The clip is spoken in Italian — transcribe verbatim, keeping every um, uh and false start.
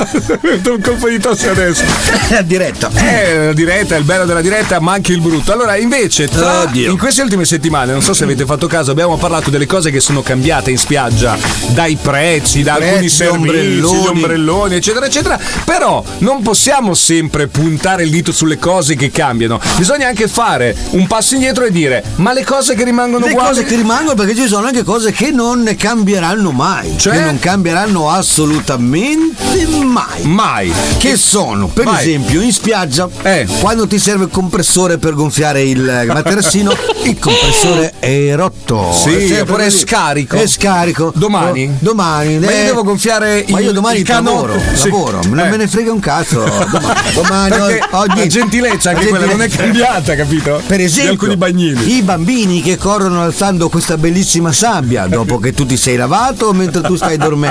Un colpo di tosse adesso. È a diretta. Eh, la diretta, è il bello della diretta, ma anche il brutto. Allora, invece, tra, in queste ultime settimane, non so se avete fatto caso, abbiamo parlato delle cose che sono cambiate in spiaggia, dai prezzi, da alcuni prezzi, servizi, ombrelloni. gli ombrelloni, eccetera, eccetera. Però non possiamo sempre puntare il dito sulle cose che cambiano. Bisogna anche fare un passo indietro e dire: ma le cose che rimangono Le uguali? cose che rimangono, perché ci sono anche cose che non cambieranno mai. Cioè? Che non cambieranno assolutamente mai. Mai. Che sono, per Vai. esempio, in spiaggia, Eh. quando ti serve il compressore per gonfiare il materassino, il compressore è rotto. Sì, È sempre oppure è così. scarico. È scarico. Domani? Do- domani. Ma io eh. devo gonfiare Ma il- io domani il canotto. lavoro, Sì. lavoro, non Eh. me ne frega un cazzo. Domani, domani Perché oggi. la gentilezza anche La quella non è gentilezza. cambiata, capito? Per Di esempio, alcuni bagnini. i bambini che corrono alzando questa bellissima sabbia dopo che tu ti sei lavato o mentre tu stai dormendo.